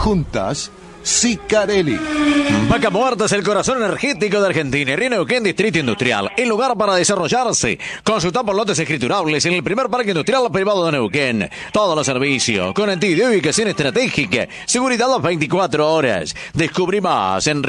Juntas, Sicarelli. Vaca Muerta es el corazón energético de Argentina. Río Neuquén, Distrito Industrial, el lugar para desarrollarse. Consulta por lotes escriturables en el primer parque industrial privado de Neuquén. Todos los servicios, conectividad y ubicación estratégica. Seguridad las 24 horas. Descubrí más en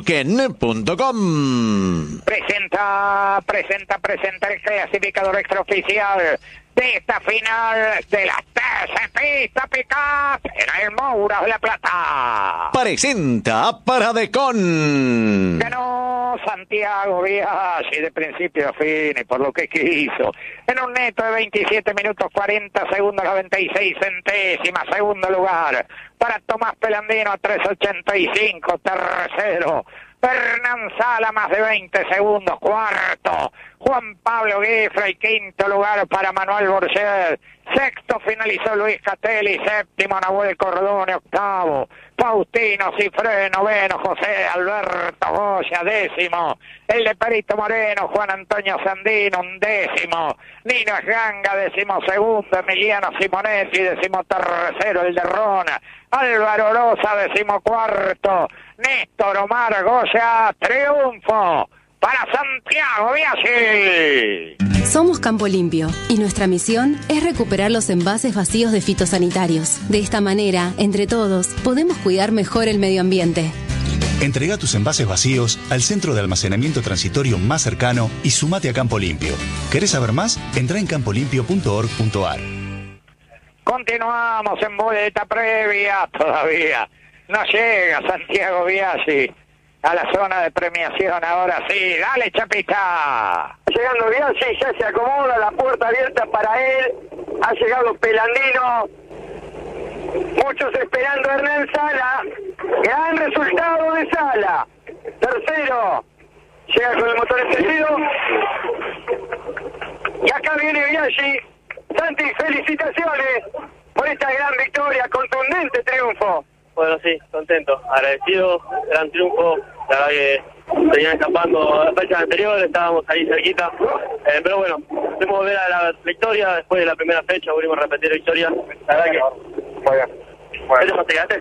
rioneuquén.com. Presenta el clasificador extraoficial de esta final de la TCP Pickup en el Moura de la Plata. Presenta Paradecon. Ganó Santiago Biaggi de principio a fin y por lo que quiso. En un neto de 27 minutos 40 segundos 96 centésimas. Segundo lugar para Tomás Pelandino a 3.85. Tercero Hernán Sala, más de 20 segundos. Cuarto, Juan Pablo Guifre. Y quinto lugar para Manuel Borget. Sexto finalizó Luis Catelli. Séptimo, Nahuel Cordone. Octavo, Faustino Cifré. Noveno, José Alberto Goya. Décimo, el de Perito Moreno, Juan Antonio Sandino. Undécimo, Nino Esganga. Décimo segundo, Emiliano Simonetti. Décimo tercero, el de Rona, Álvaro Rosa. Décimo cuarto, Néstor Omar Goya. Triunfo para Santiago Biaggi. Somos Campo Limpio y nuestra misión es recuperar los envases vacíos de fitosanitarios. De esta manera, entre todos, podemos cuidar mejor el medio ambiente. Entrega tus envases vacíos al centro de almacenamiento transitorio más cercano y sumate a Campo Limpio. ¿Querés saber más? Entrá en campolimpio.org.ar. Continuamos en boleta previa. Todavía no llega Santiago Biaggi a la zona de premiación. Ahora sí, dale, Chapita. Llegando Biaggi, ya se acomoda, la puerta abierta para él. Ha llegado Pelandino. Muchos esperando a Hernán Sala. Gran resultado de Sala. Tercero, llega con el motor encendido. Y acá viene Biaggi. Santi, felicitaciones por esta gran victoria, contundente triunfo. Bueno, sí, contento, agradecido, gran triunfo. La verdad que venían escapando las fechas anteriores, estábamos ahí cerquita, pero bueno, pudimos volver a la victoria después de la primera fecha, volvimos a repetir la victoria. La verdad que... Bueno, ¿te quedaste?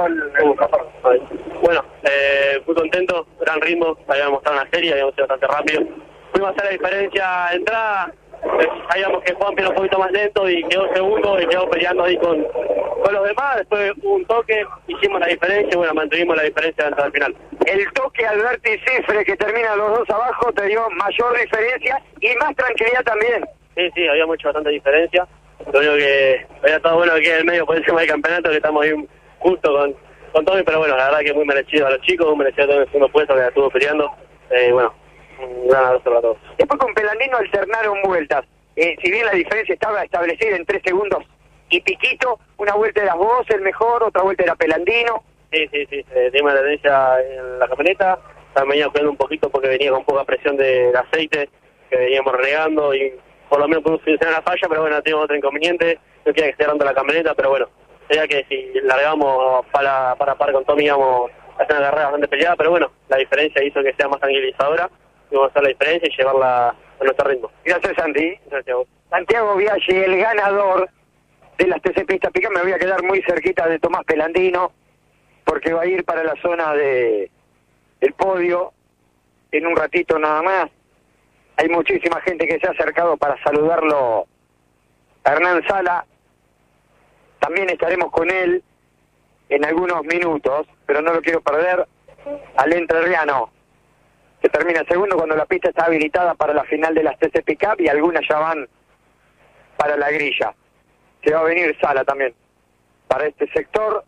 Bueno, muy contento, gran ritmo, habíamos mostrado una serie, habíamos sido bastante rápido. Fuimos a hacer la diferencia de entrada, sabíamos que Juan era un poquito más lento y quedó segundo y quedó peleando ahí con los demás. Después hubo un toque, hicimos la diferencia y bueno, mantuvimos la diferencia hasta el final. El toque Alberti Cifre que termina los dos abajo te dio mayor diferencia y más tranquilidad también. Sí, había bastante diferencia. Lo único que había estado bueno que el medio por encima del campeonato, que estamos ahí justo con Tommy, pero bueno, la verdad que muy merecido a los chicos, muy merecido todo el segundo puesto que estuvo peleando. Bueno, un gran abrazo para todos. Después con Pelandino alternaron vueltas. Si bien la diferencia estaba establecida en 3 segundos y piquito, una vuelta era vos el mejor, otra vuelta era Pelandino. Sí, teníamos la tendencia en la camioneta, también venía cuidando un poquito porque venía con poca presión del aceite, que veníamos renegando y por lo menos pudimos solucionar la falla, pero bueno, teníamos otro inconveniente, no quería que esté dando la camioneta, pero bueno, sería que si largamos para par con Tommy íbamos a hacer una carrera bastante peleada, pero bueno, la diferencia hizo que sea más tranquilizadora, íbamos a hacer la diferencia y llevarla a nuestro ritmo. Gracias, Santi. Gracias a vos. Santiago Biaggi, el ganador de las TC Pista Pica. Me voy a quedar muy cerquita de Tomás Pelandino, porque va a ir para la zona del podio en un ratito nada más. Hay muchísima gente que se ha acercado para saludarlo a Hernán Sala. También estaremos con él en algunos minutos, pero no lo quiero perder, al entrerriano, que termina segundo cuando la pista está habilitada para la final de las TC Pickup y algunas ya van para la grilla. Se va a venir Sala también para este sector.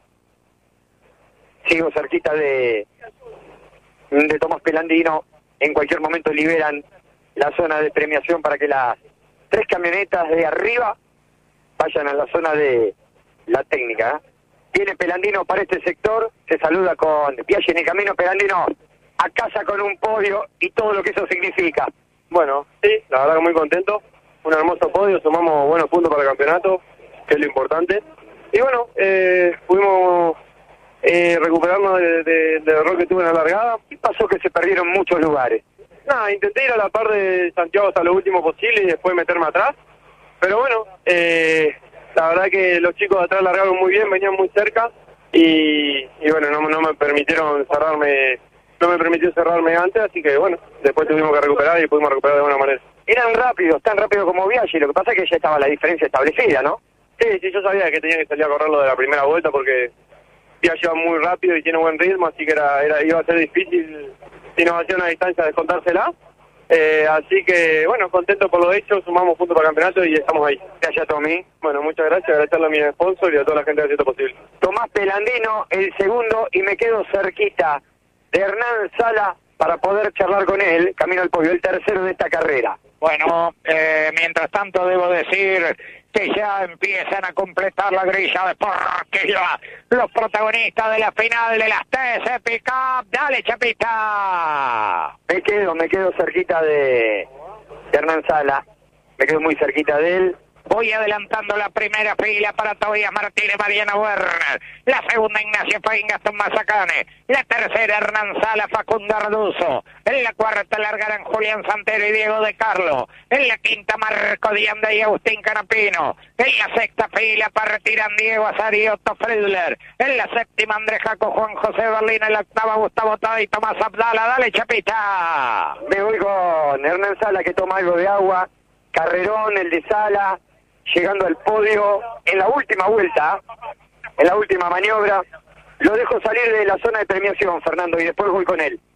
Sigo cerquita de Tomás Pelandino. En cualquier momento liberan la zona de premiación para que las 3 camionetas de arriba vayan a la zona de la técnica. Viene Pelandino para este sector, se saluda con Biaggi en el camino. Pelandino a casa con un podio y todo lo que eso significa. Bueno, sí, la verdad que muy contento, un hermoso podio, sumamos buenos puntos para el campeonato, que es lo importante, y bueno, pudimos recuperarnos del error que tuve en la largada. ¿Qué pasó que se perdieron muchos lugares? Nada, intenté ir a la par de Santiago hasta lo último posible y después meterme atrás, pero bueno, la verdad que los chicos de atrás largaron muy bien, venían muy cerca, y bueno, no me permitieron cerrarme, no me permitió cerrarme antes, así que bueno, después tuvimos que recuperar y pudimos recuperar de buena manera. Eran rápidos, tan rápido como Biaggi, lo que pasa es que ya estaba la diferencia establecida, ¿no? Sí, yo sabía que tenía que salir a correrlo de la primera vuelta porque Biaggi va muy rápido y tiene buen ritmo, así que iba a ser difícil si nos hacía una distancia descontársela. Así que, bueno, contento por lo hecho, sumamos puntos para el campeonato y estamos ahí. Gracias, Tommy. Bueno, muchas gracias, agradecerle a mi sponsor y a toda la gente que hace esto posible. Tomás Pelandino, el segundo, y me quedo cerquita de Hernán Sala para poder charlar con él, camino al podio, el tercero de esta carrera. Bueno, mientras tanto debo decir que ya empiezan a completar la grilla deportiva los protagonistas de la final de las TC Pickup. Dale, Chapita. Me quedo cerquita de Hernán Sala, me quedo muy cerquita de él. Voy adelantando la primera fila para Tobías Martínez, Mariano Werner. La segunda, Ignacio Faín, Gastón Mazacane. La tercera, Hernán Sala, Facundo Arduzo. En la cuarta largarán Julián Santero y Diego de Carlo. En la quinta, Marco Dianda y Agustín Canapino. En la sexta fila partirán Diego Azar y Otto Friedler. En la séptima, Andrés Jaco, Juan José Berlín. En la octava, Gustavo Tada y Tomás Abdala. Dale, Chapita. Me voy con Hernán Sala, que toma algo de agua. Carrerón, el de Sala, llegando al podio en la última vuelta, en la última maniobra. Lo dejo salir de la zona de premiación, Fernando, y después voy con él.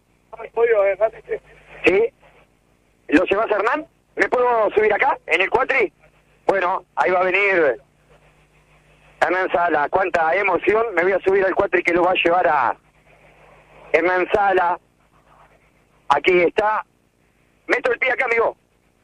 ¿Sí? ¿Lo llevas, Hernán? ¿Me puedo subir acá, en el cuatri? Bueno, ahí va a venir Hernán Sala. Cuánta emoción. Me voy a subir al cuatri que lo va a llevar a Hernán Sala. Aquí está. Meto el pie acá, amigo.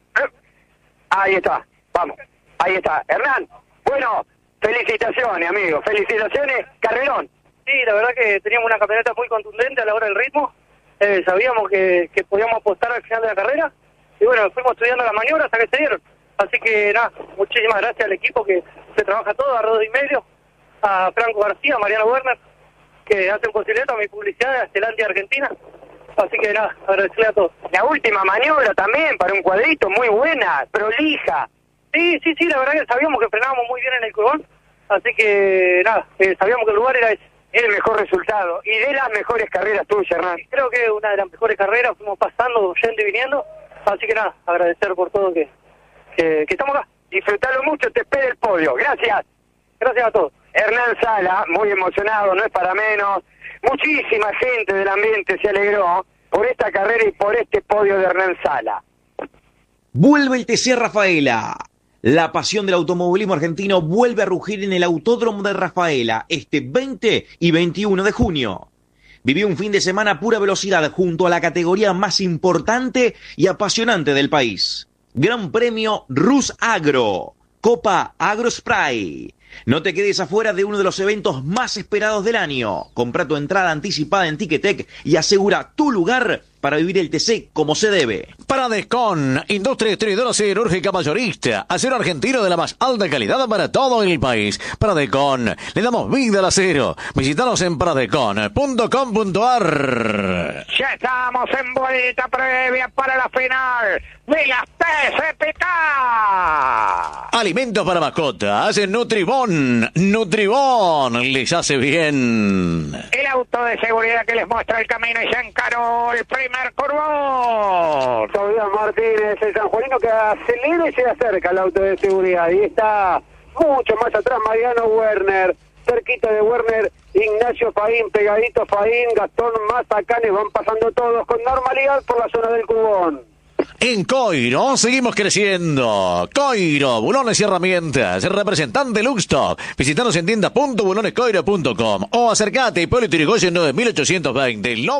Ahí está. Vamos. Ahí está. Hernán, bueno, felicitaciones, amigo. Felicitaciones, carrerón. Sí, la verdad que teníamos una camioneta muy contundente a la hora del ritmo. Sabíamos que podíamos apostar al final de la carrera. Y bueno, fuimos estudiando las maniobras hasta que se dieron. Así que nada, muchísimas gracias al equipo que se trabaja todo, a Rodo y Medio, a Franco García, a Mariano Werner, que hacen posible a mi publicidad de Estelandia Argentina. Así que nada, agradecerle a todos. La última maniobra también para un cuadrito, muy buena, prolija. Sí, la verdad que sabíamos que frenábamos muy bien en el curvón, así que nada, sabíamos que el lugar era ese. El mejor resultado, y de las mejores carreras tuyas, Hernán. Creo que una de las mejores carreras, fuimos pasando, yendo y viniendo, así que nada, agradecer por todo que estamos acá. Disfrutalo mucho, te espera el podio, gracias. Gracias a todos. Hernán Sala, muy emocionado, no es para menos. Muchísima gente del ambiente se alegró por esta carrera y por este podio de Hernán Sala. Vuelve el TC Rafaela. La pasión del automovilismo argentino vuelve a rugir en el Autódromo de Rafaela este 20 y 21 de junio. Vivió un fin de semana a pura velocidad junto a la categoría más importante y apasionante del país. Gran Premio Rus Agro, Copa AgroSpray. No te quedes afuera de uno de los eventos más esperados del año. Compra tu entrada anticipada en Ticketek y asegura tu lugar para vivir el TC como se debe. Pradecon, industria distribuidora siderúrgica mayorista, acero argentino de la más alta calidad para todo el país. Pradecon, le damos vida al acero. Visítanos en pradecon.com.ar. Ya estamos en vuelta previa para la final de las TCPK. Alimentos para mascotas, Nutribón. Nutribón les hace bien. El auto de seguridad que les muestra el camino y ya encaró el primer curvón. Tobías Martínez, el sanjuanino que acelera y se acerca al auto de seguridad. Y está mucho más atrás Mariano Werner. Cerquita de Werner, Ignacio Faín, pegadito Faín, Gastón Mazacane. Van pasando todos con normalidad por la zona del cubón. En Coiro seguimos creciendo. Coiro, bulones y herramientas. Representante Luxstock. Visítanos en tienda.bulonescoiro.com o acercate a Hipólito Yrigoyen 9820.